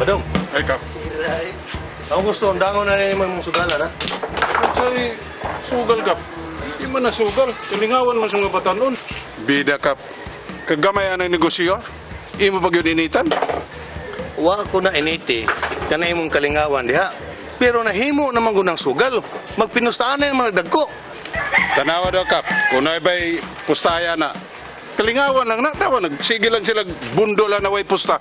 Badong. Ay, Kap. Ako gusto, undangon na rin mong sugalan, ha? Say, sugal, Kap. Di man na sugal. Kalingawan man sa mga bata noon. Bida, Kap. Kagamayan ng negosyo, imo ba yun initan? Wa ko na initi, kanay mong kalingawan diha. Pero nahimo naman ko ng sugal. Magpinustaan na yung mga dagko. Tanawa daw, Kap. Kung na iba'y pustaya na. Kalingawan lang na. Tawa, nagsigilan sila bundola na way pusta.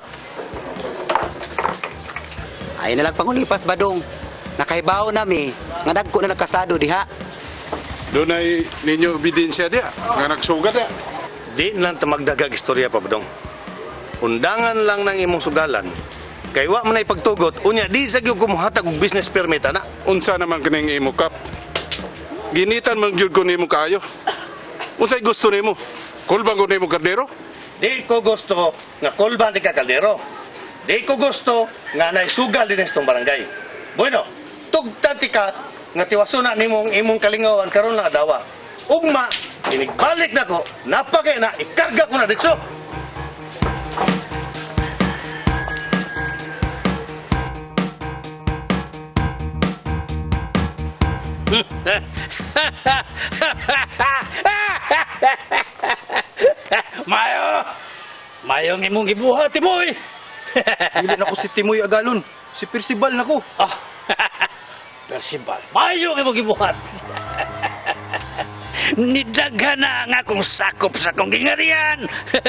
Ay nalang pangulipas, Badong. Nakaibaw nami, nga dagko na nagkasado diha. Doon ay ninyo ebidensya diya. Nga nagsugat diya. Di lang magdagag istorya pa, Badong. Undangan lang ng imong sugalan. Kay wa man ay pagtugot, unya di sa gyud kumuhatag og business permit ana. Unsa naman kaning imo, Kap? Ginitan man gyud ko nimo kayo. Unsay gusto nimo? Kulbang ko nimo kardero? Di ko gusto nga kolban di ka kaldero. Di ko gusto nga naisugal din itong barangay. Bueno, tugtati ka nga tiwasuna nimong imong kalingawan karon lang adawa. Ugma, inigbalik na ko, napagay na, ikarga ko na dito. Mayo ng imong gibuhat, Timoy. Hindi na ko si Timoy Agalon. Si Percival na ko. Ah, Percival, mayo ng imong gibuhat. Nidaghan na ang akong sakop sa kong gingarian.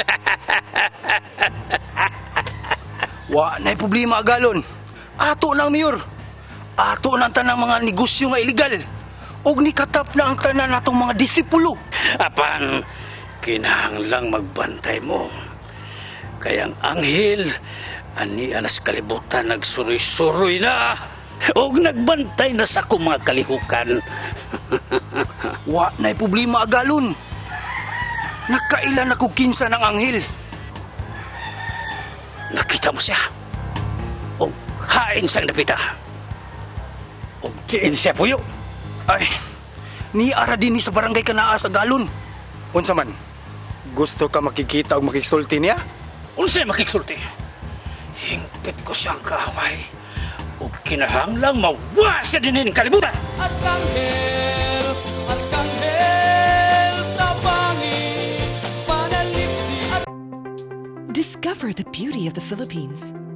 Wa na'y problema, Agalon. Ato na ang mayor. Ato na ang tanang mga negosyo nga illegal. Og nikatap na ang tanan natong mga disipulo. Apan, kinahanglang magbantay mo. Kayang anghel, ani anas kalibutan nagsuroy-suroy na. Og nagbantay na sa akong mga kalihukan. Wa na'y problema, Agalon. Nakailan ako kinsa ng anghel. Nakita mo siya. Og hain siyang napita. Og diin siya puyo. Ay, ni ara din ni sa barangay Kanaas, Agalon. Unsa man? Gusto ka makikita o makiksulti niya? Unsay makiksulti? Hingpit ko siyang kaaway. O kinahanglang mawa siya din ng kalibutan. Arkanghel, tabangi, panalipdi. Discover the beauty of the Philippines.